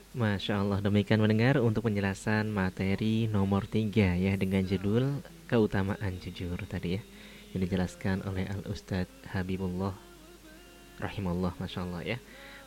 Masya Allah, demikian mendengar untuk penjelasan materi nomor 3 ya, dengan judul keutamaan jujur tadi ya, yang dijelaskan oleh Al Ustadz Habibullah rahimahullah, Masya Allah ya.